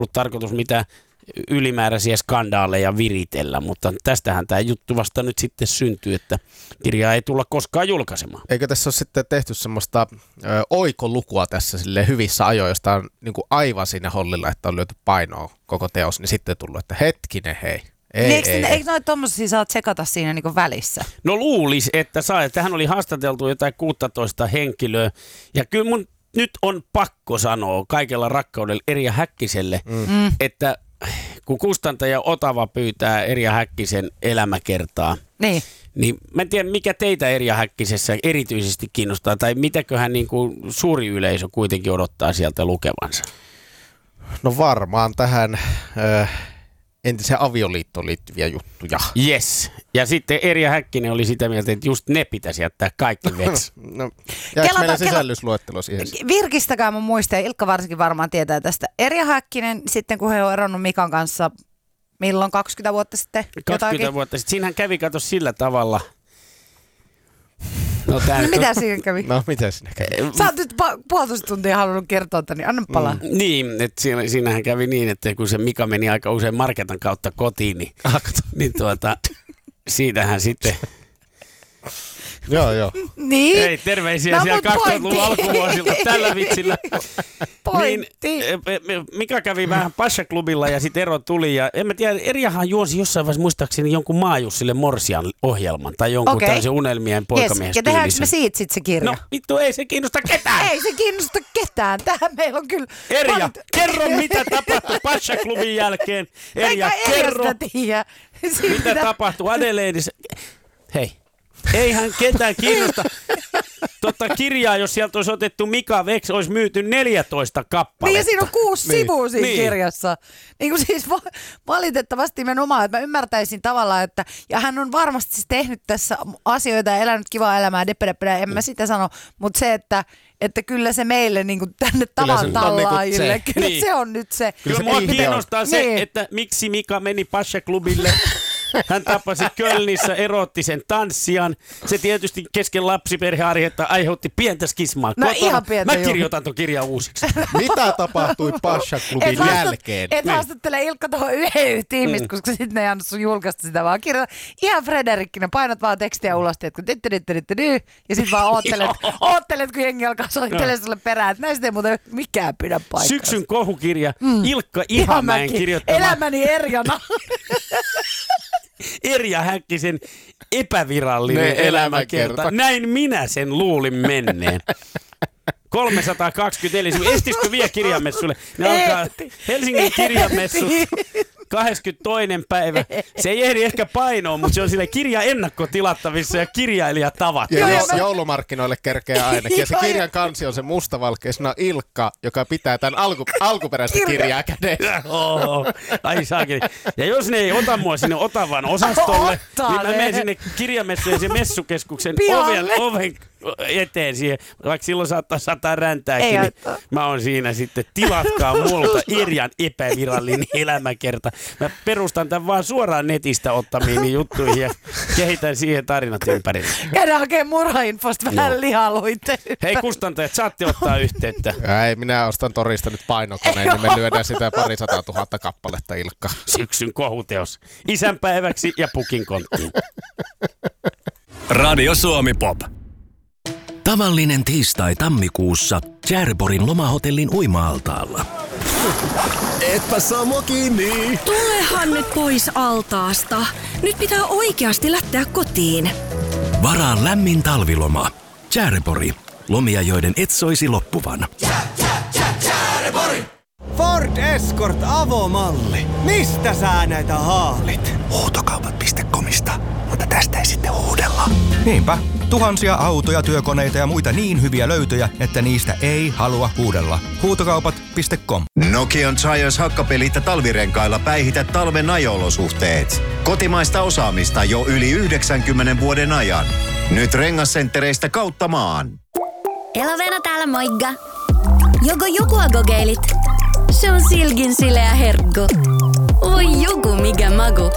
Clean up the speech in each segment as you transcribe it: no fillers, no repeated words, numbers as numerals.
ollut tarkoitus mitään ylimääräisiä skandaaleja viritellä, mutta tästähän tämä juttu vasta nyt sitten syntyy, että kirjaa ei tulla koskaan julkaisemaan. Eikö tässä ole sitten tehty semmoista oikolukua tässä sille hyvissä ajoin, josta on niin kuin aivan siinä hollilla, että on lyöty painoa koko teos, niin sitten tullut, että hetkinen hei. Eikö noita tommosia saa tsekata siinä niinku välissä? No luulisi, että saa. Tähän oli haastateltu jotain 16 henkilöä. Ja kyllä mun nyt on pakko sanoa kaikella rakkaudella Erja Häkkiselle, että kun kustantaja Otava pyytää Erja Häkkisen elämäkertaa, niin mä en tiedä, mikä teitä Erja Häkkisessä erityisesti kiinnostaa, tai mitäköhän niin kuin suuri yleisö kuitenkin odottaa sieltä lukevansa? No varmaan tähän entiseen avioliittoon liittyviä juttuja. Yes. Ja sitten Erja Häkkinen oli sitä mieltä, että just ne pitäisi jättää kaikki veksi. No, jääkö meidän sisällysluettelo siihen? Virkistäkää mun muistia, Ilkka varsinkin varmaan tietää tästä. Erja Häkkinen, sitten kun he on eronnut Mikan kanssa, milloin 20 vuotta sitten? 20 vuotta sitten. Siinähän kävi, kato sillä tavalla. No mitä siinä kävi? No mitä siinä kävi? Sä oot nyt puolitoista tuntia halunnut kertoa, niin anna palaa. Niin, että siinähän kävi niin, että kun se Mika meni aika usein Marketan kautta kotiin, niin siitähän sitten... Joo. Niin. Ei, terveisiä siellä 2000-luvun alkuvuosilta tällä vitsillä. Pointti. Niin, Mika kävi vähän Pasha-klubilla ja sitten ero tuli. Ja en mä tiedä, Erjahan juonsi jossain vaiheessa muistaakseni jonkun Maajussille Morsian ohjelman tai jonkun tällaisen unelmien poikamiehen ja tehdäänkö me siitä sitten se kirja? No vittu, ei se kiinnosta ketään. Ei se kiinnosta ketään. Tähän meillä on kyllä... Erja, kerro mitä tapahtui Pasha-klubin jälkeen. Erja, kerro mitä tapahtui Adelaideissa. Hei. Eihän ketään kiinnosta. Kirjaa, jos sieltä olisi otettu Mika Vex, olisi myyty 14 kappaletta. Niin ja siinä on 6 sivua siinä kirjassa. Niin kuin siis valitettavasti nimenomaan, että mä ymmärtäisin tavallaan, että ja hän on varmasti siis tehnyt tässä asioita ja elänyt kivaa elämää, en mä sitä sano, mutta se, että kyllä se meille niin kuin tänne tavan tallaajille, kyllä se on nyt se. Kyllä mua kiinnostaa se, että miksi Mika meni Pasha-klubille. Hän tapasi Kölnissä eroottisen tanssijan. Se tietysti kesken lapsiperhearjetta aiheutti pientä skismaa. No ihan pientä. Mä kirjoitan ton kirjan uusiksi. Mitä tapahtui Pasha-klubin jälkeen? Et haastattele Ilkka tuohon yhden tiimistä, koska sitten ne ei anna sun julkaista sitä, vaan kirjoita ihan Frederikkinen. Painat vaan tekstiä ulos, että ja sitten vaan oottelet, kun jengi alkaa soittelemaan sulle perään. Että näistä ei muuten mikään pidä paikkaa. Syksyn kohukirja Ilkka Ihamäen kirjoittama. Elämäni Erjana. Erja Häkkisen epävirallinen elämäkerta. Näin minä sen luulin menneen. 324 sivua. Estisikö vielä kirjamessulle? Ne alkaa Helsingin kirjamessut 22. päivä. Se ei ehdi ehkä painoon, mutta se on sille kirja ennakkotilattavissa ja kirjailija tavat. Ja joulumarkkinoille kerkeä ainakin. Ja se kirjan kansi on se mustavalkeisena Ilkka, joka pitää tämän alkuperäistä kirjaa kädessä. Ai saakeli. Ja jos ne ei ota mua sinne Otavan osastolle, niin mä menen sinne kirjamessujen ja messukeskuksen oven eteen siihen, vaikka silloin saattaa sataa räntääkin, niin mä oon siinä sitten, tilatkaa multa Erjan epävirallinen elämäkerta. Mä perustan tämän vaan suoraan netistä ottamiin juttuihin ja kehitän siihen tarinat ympärille. Käydään hakemaan murhainfosta vähän lihaluita. Hei kustantajat, saatte ottaa yhteyttä. Ei, minä ostan torista nyt painokoneen, niin me lyödään sitä 200 000 kappaletta, Ilkka. Syksyn kohuteos. Isänpäiväksi ja pukin konttiin. Radio Suomi Pop. Tavallinen tiistai tammikuussa Tjärborin lomahotellin uima-altaalla. Etpä saa mua kiinni. Tulehan nyt pois altaasta. Nyt pitää oikeasti lähteä kotiin. Varaa lämmin talviloma. Tjärbori. Lomia, joiden et soisi loppuvan. Tjärbori! Ford Escort avomalli. Mistä sä näitä haalit? Huutokaupat.comista. Mutta tästä ei sitten huudella. Niinpä. Tuhansia autoja, työkoneita ja muita niin hyviä löytöjä, että niistä ei halua huudella. Huutokaupat.com. Nokian Tires hakkapelit ja talvirenkailla päihitä talven ajo-olosuhteet. Kotimaista osaamista jo yli 90 vuoden ajan. Nyt rengasenttereistä kautta maan. Elovena täällä moikka. Joku agogeilit. Se on silkin sileä herkku. Oi joku mikä magu.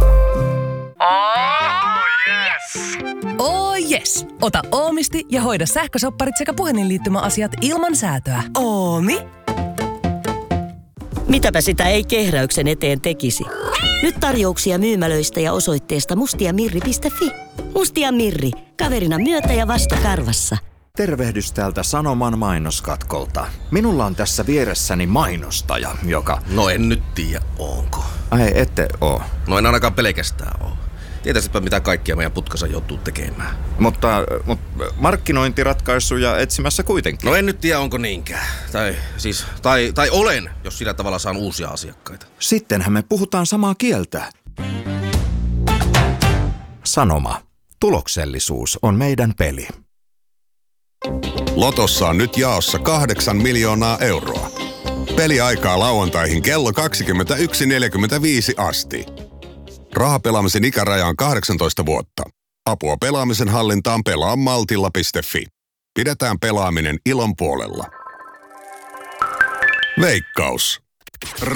Oh yes! Ota Oomisti ja hoida sähkösopparit sekä puhelinliittymäasiat ilman säätöä. Oomi? Mitäpä sitä ei kehräyksen eteen tekisi. Nyt tarjouksia myymälöistä ja osoitteesta mustiamirri.fi. Mustia Mirri, kaverina myötä ja vastokarvassa. Tervehdys täältä Sanoman mainoskatkolta. Minulla on tässä vieressäni mainostaja, joka... No en nyt tiedä, onko. Ai, ette oo. No en ainakaan pelkästään oo. Tietäisitpä mitä kaikkia meidän putkassa joutuu tekemään. Mutta markkinointiratkaisuja etsimässä kuitenkin. No en nyt tiedä, onko niinkään. Tai olen, jos sillä tavalla saan uusia asiakkaita. Sittenhän me puhutaan samaa kieltä. Sanoma. Tuloksellisuus on meidän peli. Lotossa on nyt jaossa 8 miljoonaa euroa. Peliaikaa lauantaihin kello 21.45 asti. Rahapelaamisen ikäraja on 18 vuotta. Apua pelaamisen hallintaan pelaa maltilla.fi. Pidetään pelaaminen ilon puolella. Veikkaus.